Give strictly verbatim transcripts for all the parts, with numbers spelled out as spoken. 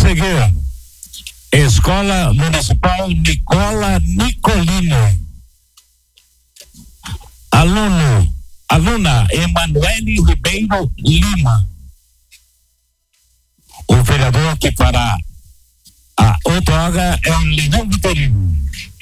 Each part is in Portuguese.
seguir, Escola Municipal Nicola Nicolini. Aluno, aluna Emanuele Ribeiro Lima. O vereador que fará a outorga é o Leão Vitorino.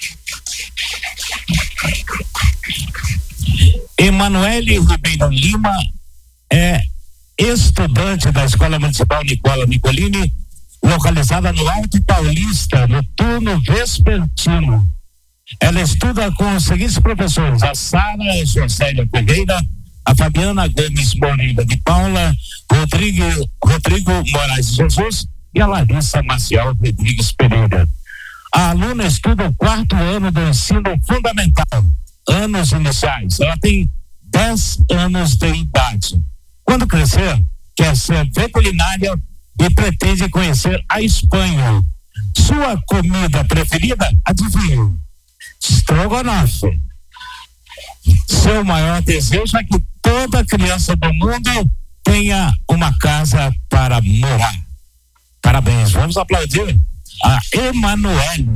Emanuele Ribeiro Lima é estudante da Escola Municipal Nicola Nicolini, localizada no Alto Paulista, no turno vespertino. Ela estuda com os seguintes professores: a Sara Jocélia Pereira, a Fabiana Gomes Moreira de Paula, Rodrigo, Rodrigo Moraes de Jesus e a Larissa Maciel Rodrigues Pereira. A aluna estuda o quarto ano do ensino fundamental, anos iniciais. Ela tem dez anos de idade. Quando crescer, quer ser veterinária e pretende conhecer a Espanha. Sua comida preferida, adivinha? Estrogonofe. Seu maior desejo é que toda criança do mundo tenha uma casa para morar. Parabéns, vamos aplaudir a Emanuele.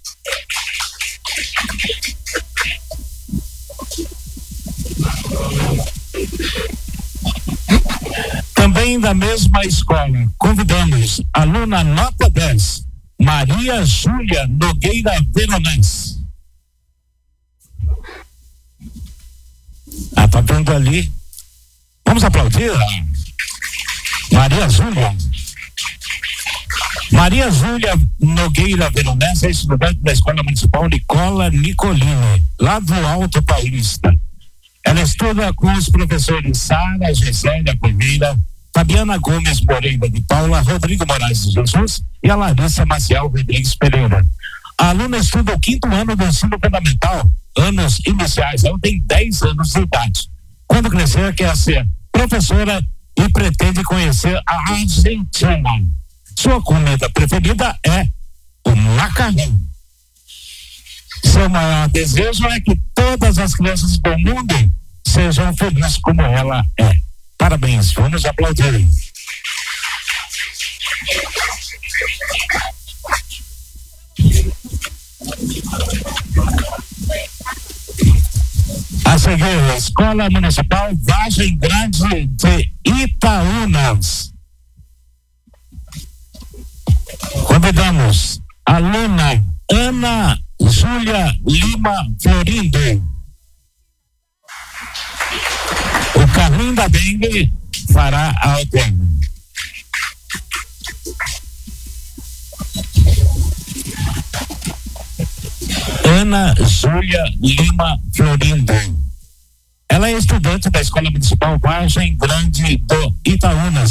Também da mesma escola, convidamos a aluna nota dez, Maria Júlia Nogueira Veronese. Ah, tá vendo ali? Vamos aplaudir a Maria Júlia. Maria Júlia Nogueira Veronese é estudante da Escola Municipal Nicola Nicolini, lá do Alto Paulista. Ela estuda com os professores Sara Gisélia Pereira, Fabiana Gomes Moreira de Paula, Rodrigo Moraes de Jesus e a Larissa Maciel Rodrigues Pereira. A aluna estuda o quinto ano do ensino fundamental, anos iniciais. Ela tem dez anos de idade. Quando crescer, quer ser professora e pretende conhecer a Argentina. Sua comida preferida é o macarrão. Seu maior desejo é que todas as crianças do mundo sejam felizes como ela é. Parabéns, vamos aplaudir. A seguir, a Escola Municipal Vargem Grande de Itaúnas. Convidamos a aluna Ana Júlia Lima Florindo. O Carlinho da Dengue fará a outorga. Ana Júlia Lima Florindo. Ela é estudante da Escola Municipal Vargem Grande do Itaúnas.